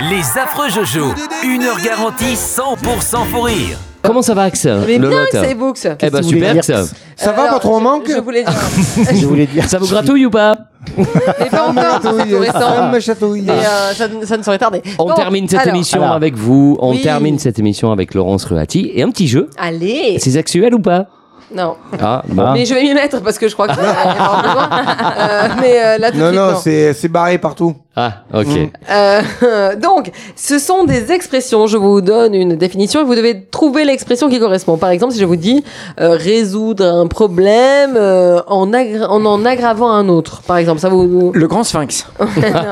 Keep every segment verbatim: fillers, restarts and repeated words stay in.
Les affreux Jojo, une heure garantie cent pour cent pour rire. Comment ça va, Axe? Mais le bien, lot c'est Books. Eh ben super, Axe. Ça va, pas trop en manque? Je voulais dire. Je voulais dire. Ça vous gratouille ou pas? Mais pas encore, c'est tout récent. Ça me chatouille. Mais euh, ça, ça ne saurait tarder. On Bon, termine cette alors, émission alors. avec vous. On Oui. termine cette émission avec Laurence Ruati et un petit jeu. Allez. C'est sexuel ou pas? Non. Ah, bon. Mais je vais m'y mettre parce que je crois que j'en ai avoir besoin. Euh, mais euh, là tout de Non, suite, non, non. c'est c'est barré partout. Ah, ok. Euh, donc, ce sont des expressions. Je vous donne une définition et vous devez trouver l'expression qui correspond. Par exemple, si je vous dis euh, résoudre un problème euh, en, agra- en en aggravant un autre, par exemple, ça vous. Le grand sphinx. Non.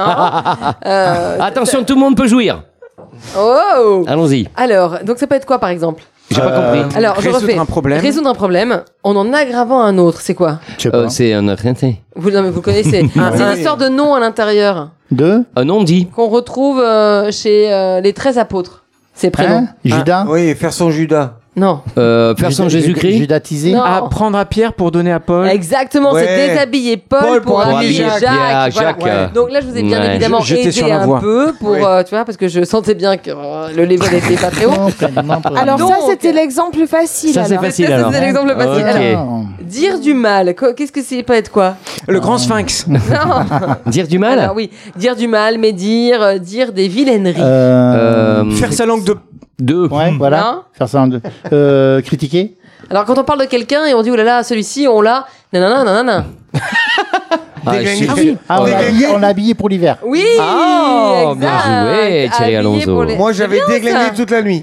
Euh, Attention, tout le monde peut jouir. Oh. Allons-y. Alors, donc ça peut être quoi, par exemple? J'ai pas Euh, compris. Alors, je résoudre refais. un problème. Résoudre un problème en en aggravant un autre, c'est quoi? Je sais Euh, pas. c'est un orienté. Vous, non, mais vous connaissez. C'est une histoire de nom à l'intérieur Deux. Un nom dit. qu'on retrouve euh, chez euh, les treize apôtres. Ces prénoms. Hein Judas. Oui, faire son Judas. Non. Euh, personne Judas- Jésus-Christ. Judatisé. Non. À prendre à Pierre pour donner à Paul. Exactement, Ouais. c'est déshabiller Paul, Paul pour, pour habiller habiller Jacques. Pierre, voilà. Jacques, euh, Donc là, je vous ai bien ouais. évidemment Je- j'étais aidé sur la un voie. peu pour, Ouais. euh, tu vois, parce que je sentais bien que euh, le level était pas très haut. Complètement pas. Alors Donc- ça, c'était l'exemple facile. Ça, c'est alors. facile Ça, alors. c'est l'exemple facile. Ok. Alors, dire du mal, co- qu'est-ce que c'est peut être quoi? Le grand sphinx. Non. Dire du mal. Alors oui, dire du mal, mais dire, euh, dire des vilaineries. Euh, Euh, Faire sa langue de... Deux. Ouais, voilà. Non. Faire ça en deux. Euh, critiquer. Alors quand on parle de quelqu'un et on dit, oh là là, celui-ci, on l'a, nanana, nanana. Ah, Déglinguer. je- Ah oui. Ah, on l'a Déglinguer. habillé, on l'a habillé pour l'hiver. Oui, Oh, bien exact. joué, Thierry Habillé Alonso. pour les- Moi, C'est j'avais bien, déglingué ça. toute la nuit.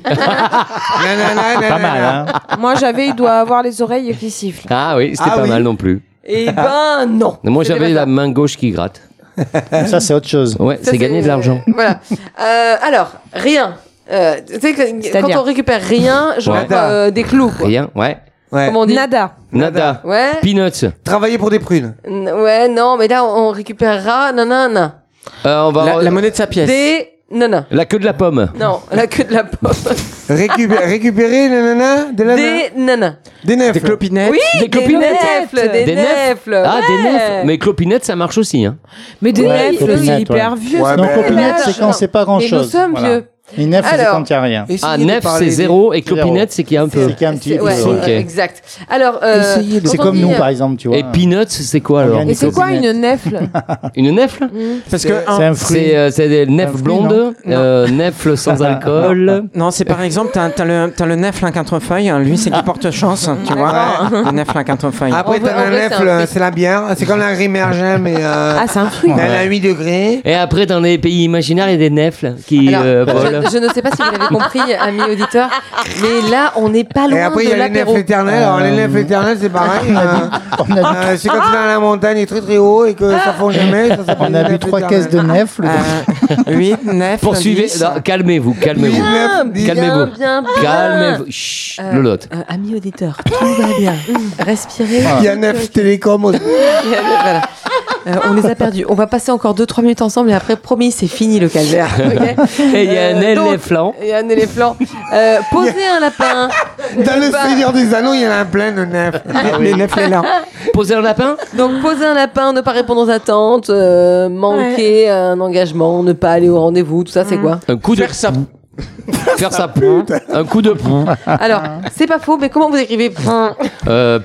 Nanana, Pas mal, hein. Moi, j'avais, il doit avoir les oreilles qui sifflent. Ah oui, c'était Ah pas oui. mal non plus. Eh ben non. Moi, C'était j'avais pas la ça. main gauche qui gratte. Ça, c'est autre chose. Ouais, Ça, c'est gagner de l'argent. Voilà. Euh, alors, rien. Euh, tu sais que quand C'est-à-dire on récupère rien, genre Ouais. euh, des clous, quoi. Rien, ouais. Ouais. Comment on dit? Nada. Nada. Ouais. Peanuts. Travailler pour des prunes. N- ouais, non, mais là, on récupérera nanana. Euh, on va La, la monnaie de sa pièce. Des nana. La queue de la pomme. Non, la queue de la pomme. Récupérer, récupérer nanana, de la Des nanas. des nefs. Des clopinettes. Oui, Des des clopinettes. nefles, des Des nefs. nefles. Ah, des ouais. nefs. Mais clopinette, ça marche aussi. Hein. Mais des Ouais, nefs, copinette, c'est ouais. hyper vieux. Ouais, ça. Non, mais- copinette, Mais c'est quand c'est pas grand Mais chose. nous sommes vieux. Les nefs, c'est Alors. quand il n'y a rien. Essayez Ah, de nef, parler c'est des- zéro. Et Zéro. clopinette, c'est qu'il y a un peu. C'est qu'il y a un petit C'est- peu. ouais, Ok. exact. Alors, euh, Essayez de- quand C'est on comme dit, nous, euh, par exemple, tu vois. Et peanuts, c'est quoi alors? Organique. Et c'est quoi une copinette. nefle? Une nefle? Parce que... C'est un- un fruit. C'est euh, c'est des Un nefs fruit, blondes, euh, nefles sans alcool. Non, c'est par exemple, t'as, t'as le, t'as le nefle à quatre feuilles, hein, lui c'est qui porte chance, tu vois. Le nefle à quatre feuilles. Après, En vrai- t'as en un vrai, c'est nefle, un fruit. c'est la bière. C'est comme la grimergin, mais euh, Ah, c'est un fruit. elle a huit degrés. Et après, dans les pays imaginaires, il y a des nefles qui Alors, euh, volent. je, je ne sais pas si vous l'avez compris, amis auditeurs, mais là, on n'est pas Et loin après, il y de a les nefs l'apéro. éternels. Alors, les nefs éternels, c'est pareil. On a euh, dit- on a dit- euh, c'est quand tu es dans la montagne et très très haut et que ça fond jamais. Ça s'appelle on a les bu nefs trois éternels. caisses de nefles. Euh, huit, neuf, Poursuivez. dix. Non, calmez-vous, calmez-vous. Bien, bien, Calmez-vous. bien, bien. Calmez-vous. Chut, Euh, Lolotte. euh, amis auditeurs, tout va bien. Respirez. Il y a Nef Télécom aussi. Voilà. Euh, on les a perdus. On va passer encore deux trois minutes ensemble et après, promis, c'est fini le calvaire. ok Et il y a un Euh, donc, éléphant. Il y a un éléphant. Euh, poser un lapin. Dans le Bah. Seigneur des Anneaux, il y en a plein de nefs. Les nefles est là. Poser un lapin. Donc, poser un lapin, ne pas répondre aux attentes, euh, manquer un engagement, ne pas aller au rendez-vous, tout ça, c'est quoi? Un coup de. Faire ça. Faire ça. Un coup de. Alors, c'est pas faux, mais comment vous écrivez? Euh,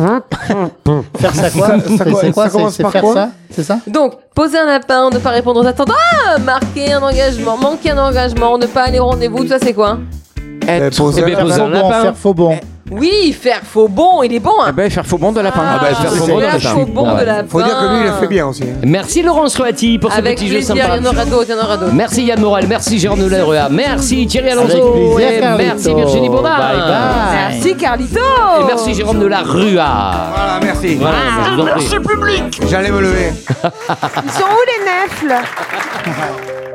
Faire ça quoi Ça- ça C'est- co- C'est quoi ça commence C'est c'est par faire quoi ça C'est ça Donc, poser un lapin, ne pas répondre aux attentes, ah, marquer un engagement, manquer un engagement, ne pas aller au rendez-vous, tout ça, c'est quoi? Euh, Être. poser Eh bien, un poser Faire un faux bon, lapin. faire faux bon. Oui, faire faux bon, il est bon, Eh hein? ben, faire faux bon de lapin. Ah bah, faire faux bon de Faire lapin. faux bon Ouais. de lapin. Faut dire que lui, il le fait bien aussi. hein. Merci Laurence Roati pour ce Avec petit jeu plaisir, sympa. il y en aura d'autres, il y en aura d'autres. Merci Yann Morel, merci Jérôme Leroy, merci Thierry Avec Alonso, plaisir, et Carlito. merci Virginie Baudin. Bye bye. Merci, Carlito. Et merci Jérôme de la Rua. Voilà, merci. Voilà, je vous en prie. J'allais me lever. Ils sont où les nefles?